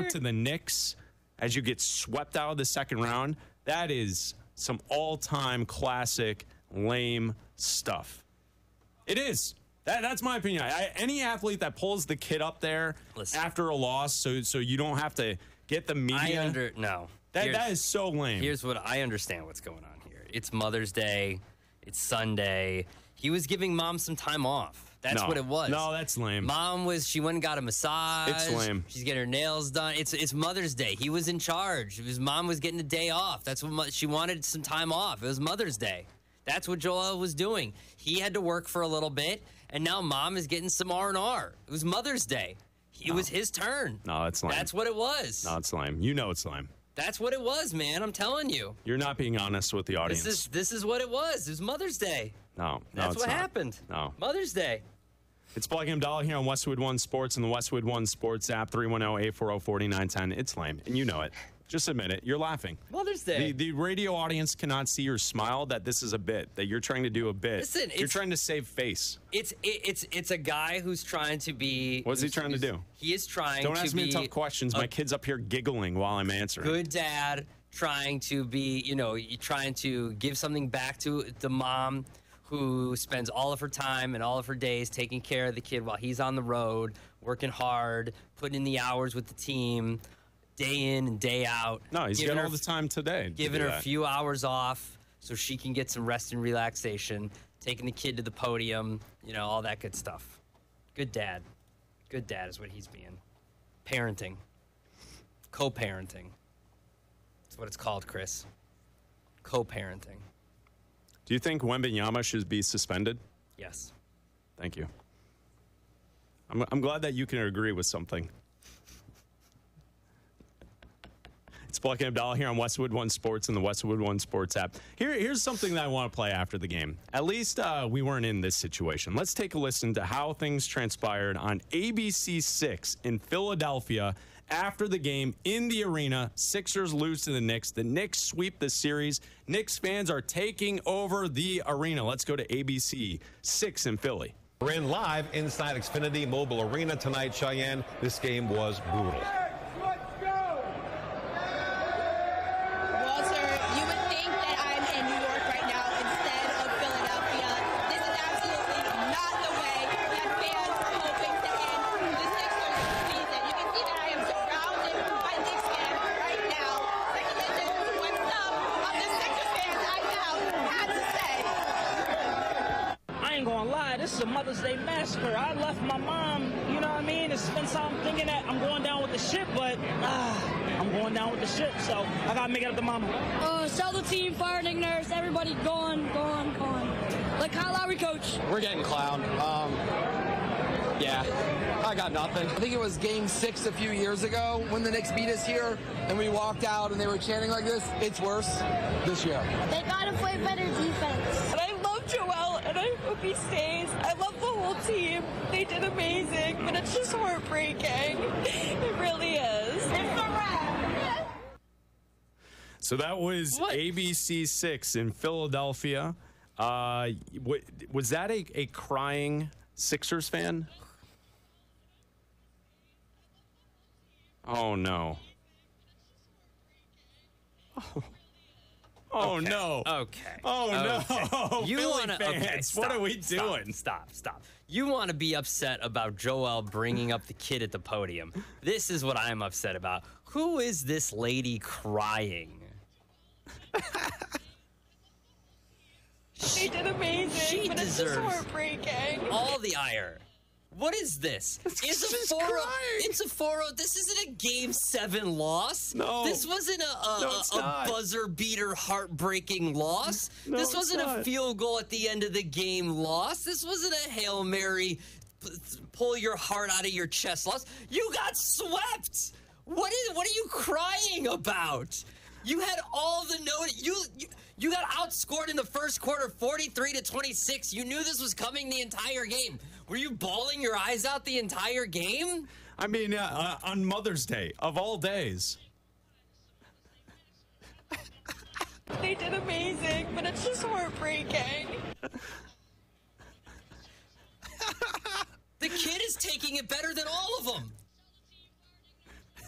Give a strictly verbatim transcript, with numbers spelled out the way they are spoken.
to the Knicks as you get swept out of the second round, that is some all-time classic lame stuff. It is. That, that's my opinion. I, any athlete that pulls the kid up there Listen. after a loss so so you don't have to get the media. I under no. That that is so lame. Here's what I understand what's going on here. It's Mother's Day. It's Sunday. He was giving mom some time off. That's no. what it was. No, that's lame. Mom was, she went and got a massage. It's lame. She's getting her nails done. It's it's Mother's Day. He was in charge. His mom was getting a day off. That's what she wanted, some time off. It was Mother's Day. That's what Joel was doing. He had to work for a little bit, and now mom is getting some R and R. It was Mother's Day. It no. was his turn. No, it's lame. That's what it was. No, it's lame. You know it's lame. That's what it was, man. I'm telling you. You're not being honest with the audience. This is this is what it was. It was Mother's Day. No, no, That's it's what not. happened. No. Mother's Day. It's Black and Abdallah here on Westwood One Sports and the Westwood One Sports app, three one zero, eight four zero, four nine one zero. It's lame, and you know it. Just admit it. You're laughing. Mother's Day. The, the radio audience cannot see your smile that this is a bit, that you're trying to do a bit. Listen, you're trying to save face. It's it, it's it's a guy who's trying to be... What's he trying to do? He is trying Don't to be... ask me tough questions. My kid's up here giggling while I'm answering. Good dad, trying to be, you know, trying to give something back to the mom who spends all of her time and all of her days taking care of the kid while he's on the road, working hard, putting in the hours with the team, day in and day out. No, he's got all the time today. Giving her a few hours off so she can get some rest and relaxation, taking the kid to the podium, you know, all that good stuff. Good dad. Good dad is what he's being. Parenting. Co-parenting. That's what it's called, Chris. Co-parenting. Do you think Wembanyama should be suspended? Yes. Thank you. I'm, I'm glad that you can agree with something. It's Black and Abdallah here on Westwood One Sports and the Westwood One Sports app. Here, here's something that I want to play after the game. At least uh, we weren't in this situation. Let's take a listen to how things transpired on A B C six in Philadelphia after the game in the arena. Sixers lose to the Knicks. The Knicks sweep the series. Knicks fans are taking over the arena. Let's go to A B C six in Philly. We're in live inside Xfinity Mobile Arena tonight, Cheyenne. This game was brutal. This is a Mother's Day massacre. I left my mom, you know what I mean, to spend time thinking that I'm going down with the ship, but ah, I'm going down with the ship, so I gotta make it up to mama. Uh, sell the team, fire Nick Nurse, everybody gone, gone, gone. Like Kyle Lowry, coach. We're getting clowned. Um, yeah, I got nothing. I think it was game six a few years ago when the Knicks beat us here, and we walked out and they were chanting like this. It's worse this year. They gotta play better defense. And I love Joel, and I hope he stays. I love the whole team. They did amazing, but it's just heartbreaking. It really is. It's a wrap. So that was what? A B C six in Philadelphia. Uh, was that a, a crying Sixers fan? Oh, no. Oh. Oh, okay. no. Okay. Oh, okay. no. You Philly wanna, fans, okay, stop, what are we doing? Stop, stop, stop. You want to be upset about Joel bringing up the kid at the podium. This is what I'm upset about. Who is this lady crying? She did amazing, she but deserves it's just heartbreaking. All the ire. What is this? It's a four oh. It's a four oh. This isn't a game seven loss. No. This wasn't a a, no, a, a buzzer beater, heartbreaking loss. No, this wasn't not. a field goal at the end of the game loss. This wasn't a Hail Mary, p- pull your heart out of your chest loss. You got swept. What is? What are you crying about? You had all the notice. You, you you got outscored in the first quarter, forty-three to twenty-six. You knew this was coming the entire game. Were you bawling your eyes out the entire game? I mean, uh, uh, on Mother's Day, of all days. They did amazing, but it's just heartbreaking. The kid is taking it better than all of them.